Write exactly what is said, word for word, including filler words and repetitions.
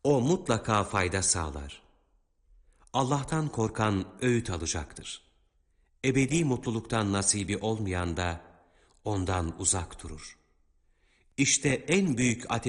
O mutlaka fayda sağlar. Allah'tan korkan öğüt alacaktır. Ebedi mutluluktan nasibi olmayan da ondan uzak durur. İşte en büyük ateş